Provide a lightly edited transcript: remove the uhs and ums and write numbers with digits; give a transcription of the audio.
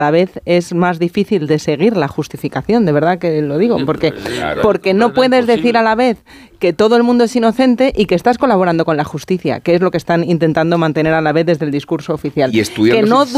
cada vez es más difícil de seguir la justificación, de verdad que lo digo, porque no puedes decir a la vez que todo el mundo es inocente y que estás colaborando con la justicia, que es lo que están intentando mantener a la vez desde el discurso oficial. Y estudian que no